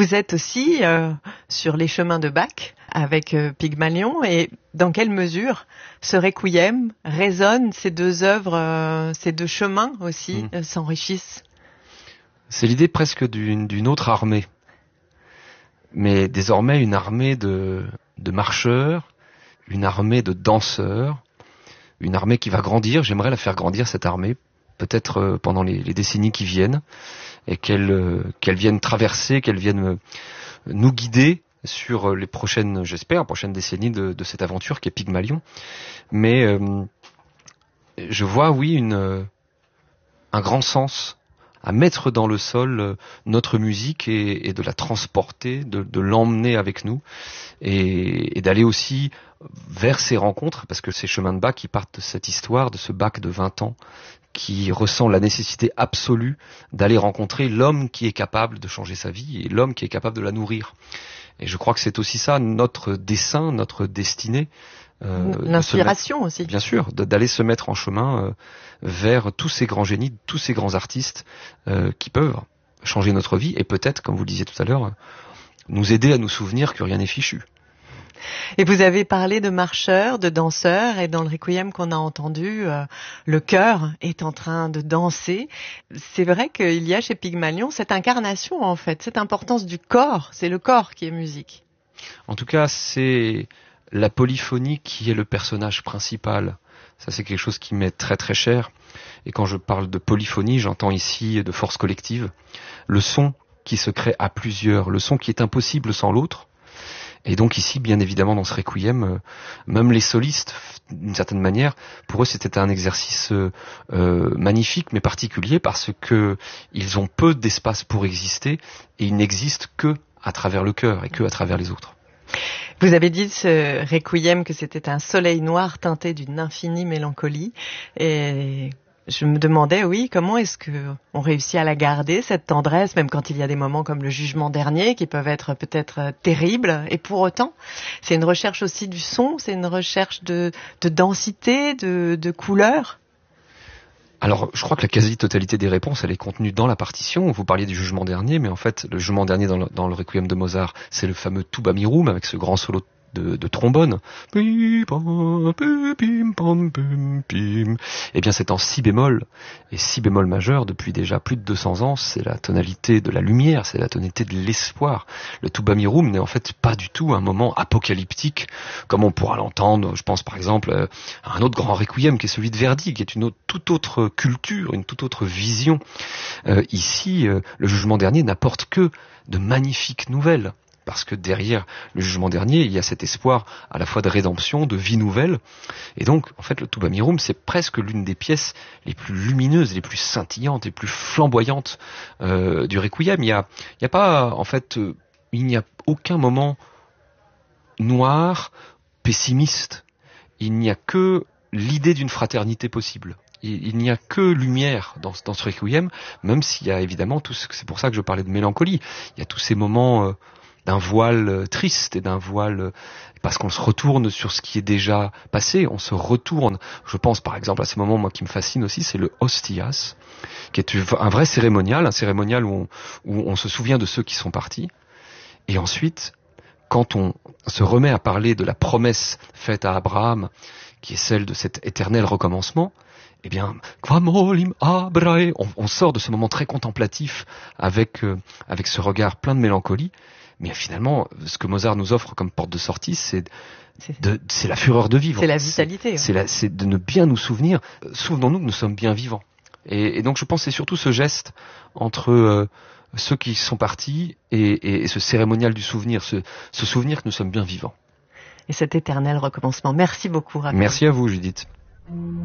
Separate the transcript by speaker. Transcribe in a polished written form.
Speaker 1: Vous êtes aussi sur les chemins de Bach avec Pygmalion, et dans quelle mesure ce requiem résonne, ces deux œuvres, ces deux chemins aussi s'enrichissent?
Speaker 2: C'est l'idée presque d'une autre armée, mais désormais une armée de marcheurs, une armée de danseurs, une armée qui va grandir. J'aimerais la faire grandir, cette armée, peut-être pendant les décennies qui viennent, et qu'elle vienne traverser, qu'elle vienne nous guider sur les prochaines, j'espère, prochaines décennies de cette aventure qui est Pygmalion. Mais je vois, oui, un grand sens à mettre dans le sol notre musique et de la transporter, de l'emmener avec nous, et d'aller aussi vers ces rencontres, parce que ces chemins de Bach qui partent de cette histoire, de ce Bach de 20 ans, qui ressent la nécessité absolue d'aller rencontrer l'homme qui est capable de changer sa vie et l'homme qui est capable de la nourrir. Et je crois que c'est aussi ça notre dessein, notre destinée.
Speaker 1: L'inspiration aussi.
Speaker 2: Bien sûr, d'aller se mettre en chemin vers tous ces grands génies, tous ces grands artistes qui peuvent changer notre vie et peut-être, comme vous le disiez tout à l'heure, nous aider à nous souvenir que rien n'est fichu.
Speaker 1: Et vous avez parlé de marcheurs, de danseurs, et dans le requiem qu'on a entendu, le cœur est en train de danser. C'est vrai qu'il y a chez Pygmalion cette incarnation, en fait, cette importance du corps. C'est le corps qui est musique.
Speaker 2: En tout cas, c'est la polyphonie qui est le personnage principal. Ça, c'est quelque chose qui m'est très très cher. Et quand je parle de polyphonie, j'entends ici de force collective. Le son qui se crée à plusieurs, le son qui est impossible sans l'autre. Et donc ici, bien évidemment, dans ce requiem, même les solistes, d'une certaine manière, pour eux, c'était un exercice magnifique, mais particulier, parce que ils ont peu d'espace pour exister, et ils n'existent que à travers le cœur et que à travers les autres.
Speaker 1: Vous avez dit de ce requiem que c'était un soleil noir teinté d'une infinie mélancolie, et je me demandais, oui, comment est-ce que on réussit à la garder, cette tendresse, même quand il y a des moments comme le jugement dernier qui peuvent être peut-être terribles, et pour autant, c'est une recherche aussi du son, c'est une recherche de densité, de couleur.
Speaker 2: Alors, je crois que la quasi-totalité des réponses, elle est contenue dans la partition. Vous parliez du jugement dernier, mais en fait, le jugement dernier dans le requiem de Mozart, c'est le fameux tuba mirum avec ce grand solo de trombone. Eh bien, c'est en si bémol, et si bémol majeur depuis déjà plus de 200 ans. C'est la tonalité de la lumière, c'est la tonalité de l'espoir. Le tuba mirum n'est en fait pas du tout un moment apocalyptique, comme on pourra l'entendre. Je pense par exemple à un autre grand requiem qui est celui de Verdi, qui est une toute autre culture, une toute autre vision. Ici, le jugement dernier n'apporte que de magnifiques nouvelles. Parce que derrière le jugement dernier, il y a cet espoir à la fois de rédemption, de vie nouvelle. Et donc, en fait, le tuba mirum, c'est presque l'une des pièces les plus lumineuses, les plus scintillantes, les plus flamboyantes du requiem. Il y a pas, en fait, il n'y a aucun moment noir, pessimiste. Il n'y a que l'idée d'une fraternité possible. Il n'y a que lumière dans ce requiem, même s'il y a évidemment c'est pour ça que je parlais de mélancolie. Il y a tous ces moments d'un voile triste et d'un voile parce qu'on se retourne sur ce qui est déjà passé, on se retourne. Je pense par exemple à ce moment, moi, qui me fascine aussi, c'est le hostias, qui est un vrai cérémonial, où on se souvient de ceux qui sont partis. Et ensuite, quand on se remet à parler de la promesse faite à Abraham, qui est celle de cet éternel recommencement, eh bien, on sort de ce moment très contemplatif avec ce regard plein de mélancolie. Mais finalement, ce que Mozart nous offre comme porte de sortie, c'est la fureur de vivre.
Speaker 1: C'est la vitalité.
Speaker 2: C'est de ne bien nous souvenir. Souvenons-nous que nous sommes bien vivants. Et donc je pense que c'est surtout ce geste entre ceux qui sont partis et ce cérémonial du souvenir, ce souvenir que nous sommes bien vivants.
Speaker 1: Et cet éternel recommencement. Merci beaucoup, Raphaël.
Speaker 2: Merci à vous, Judith.